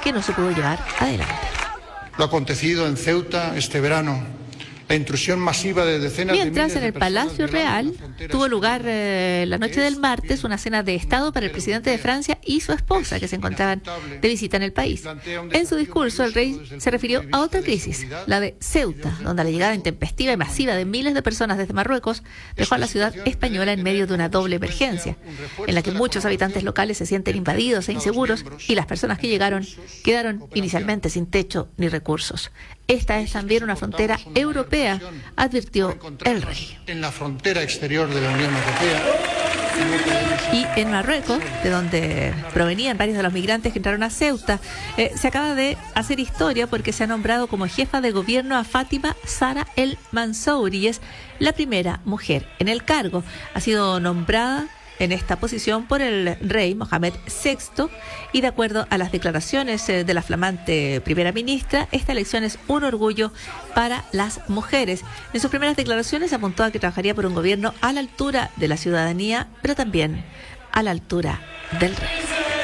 que no se pudo llevar adelante. Lo acontecido en Ceuta este verano, la intrusión masiva de decenas de miles de Mientras, en el Palacio Real tuvo lugar la noche del martes una cena de Estado para el presidente de Francia y su esposa, que se encontraban de visita en el país. En su discurso, el rey se refirió a otra crisis, la de Ceuta, donde la llegada intempestiva y masiva de miles de personas desde Marruecos dejó a la ciudad española en medio de una doble emergencia, en la que muchos habitantes locales se sienten invadidos e inseguros y las personas que llegaron quedaron inicialmente sin techo ni recursos. Esta es también una frontera europea, advirtió el rey. En la frontera exterior de la Unión Europea. Y en Marruecos, de donde provenían varios de los migrantes que entraron a Ceuta, se acaba de hacer historia porque se ha nombrado como jefa de gobierno a Fátima Zahra El Mansouri y es la primera mujer en el cargo. Ha sido nombrada en esta posición por el rey Mohamed VI y de acuerdo a las declaraciones de la flamante primera ministra, esta elección es un orgullo para las mujeres. En sus primeras declaraciones apuntó a que trabajaría por un gobierno a la altura de la ciudadanía, pero también a la altura del rey.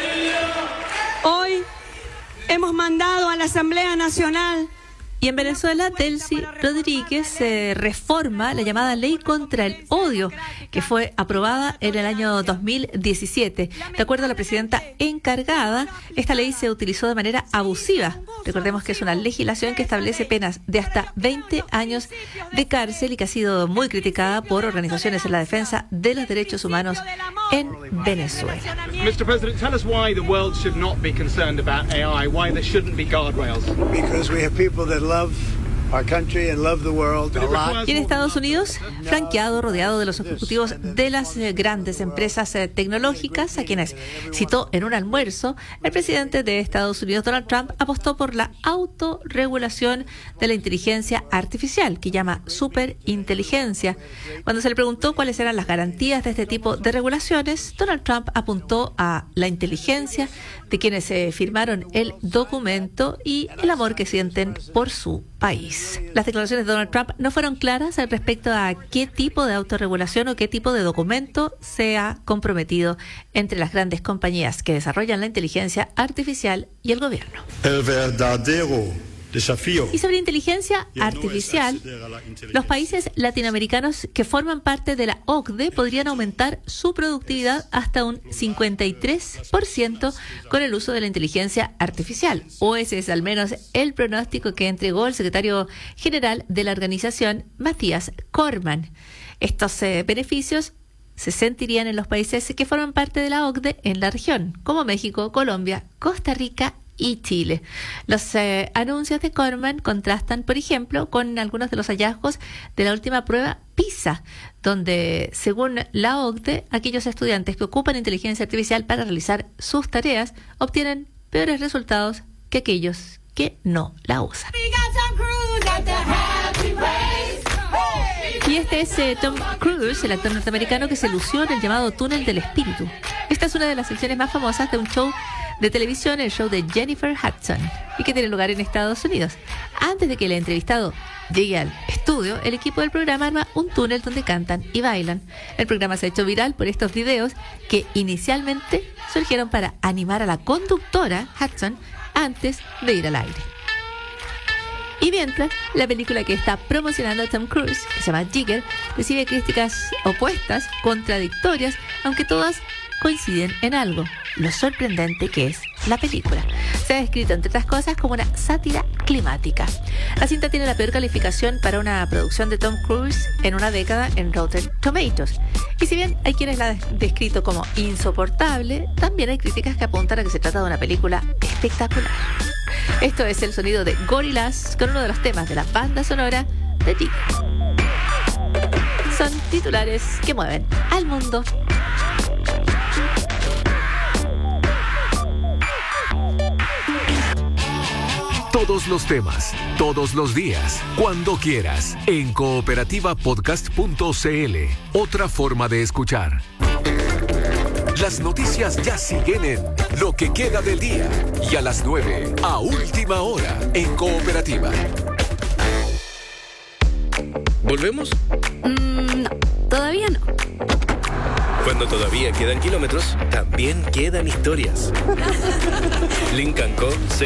Hoy hemos mandado a la Asamblea Nacional. Y en Venezuela, Delcy Rodríguez reforma la llamada Ley contra el Odio, que fue aprobada en el año 2017. De acuerdo a la presidenta encargada, esta ley se utilizó de manera abusiva. Recordemos que es una legislación que establece penas de hasta 20 años de cárcel y que ha sido muy criticada por organizaciones en la defensa de los derechos humanos en Venezuela. Mr. President, tell us why the world should not be concerned about AI, why there shouldn't be guardrails. Because we have people that love our country and love the world a lot. Y en Estados Unidos, flanqueado, rodeado de los ejecutivos de las grandes empresas tecnológicas, a quienes citó en un almuerzo, el presidente de Estados Unidos, Donald Trump, apostó por la autorregulación de la inteligencia artificial, que llama superinteligencia. Cuando se le preguntó cuáles eran las garantías de este tipo de regulaciones, Donald Trump apuntó a la inteligencia de quienes firmaron el documento y el amor que sienten por su país. Las declaraciones de Donald Trump no fueron claras respecto a qué tipo de autorregulación o qué tipo de documento se ha comprometido entre las grandes compañías que desarrollan la inteligencia artificial y el gobierno. El verdadero desafío. Y sobre inteligencia artificial, los países latinoamericanos que forman parte de la OCDE podrían aumentar su productividad hasta un 53% con el uso de la inteligencia artificial. O ese es al menos el pronóstico que entregó el secretario general de la organización, Matías Corman. Estos beneficios se sentirían en los países que forman parte de la OCDE en la región, como México, Colombia, Costa Rica y Chile. Los anuncios de Corman contrastan, por ejemplo, con algunos de los hallazgos de la última prueba PISA, donde, según la OCDE, aquellos estudiantes que ocupan inteligencia artificial para realizar sus tareas obtienen peores resultados que aquellos que no la usan. Y este es Tom Cruise, el actor norteamericano que se lució en el llamado Túnel del Espíritu. Esta es una de las secciones más famosas de un show de televisión, el show de Jennifer Hudson, y que tiene lugar en Estados Unidos. Antes de que el entrevistado llegue al estudio, el equipo del programa arma un túnel donde cantan y bailan. El programa se ha hecho viral por estos videos que inicialmente surgieron para animar a la conductora Hudson antes de ir al aire. Y mientras, la película que está promocionando a Tom Cruise, que se llama Jigger, recibe críticas opuestas, contradictorias, aunque todas coinciden en algo: lo sorprendente que es la película. Se ha descrito, entre otras cosas, como una sátira climática. La cinta tiene la peor calificación para una producción de Tom Cruise en una década en Rotten Tomatoes. Y si bien hay quienes la han descrito como insoportable, también hay críticas que apuntan a que se trata de una película espectacular. Esto es el sonido de Gorillaz con uno de los temas de la banda sonora de Jigger. Son titulares que mueven al mundo. Todos los temas, todos los días, cuando quieras, en cooperativapodcast.cl. Otra forma de escuchar. Las noticias ya siguen en Lo que queda del día y a las 9, a última hora, en Cooperativa. ¿Volvemos? No, todavía no. Cuando todavía quedan kilómetros, también quedan historias. Link & Co.